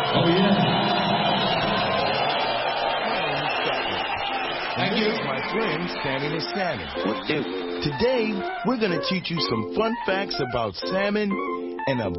Oh, yeah. Thank you. My friend, Stanton is Stanton. What do? Today, we're going to teach you some fun facts about salmon and a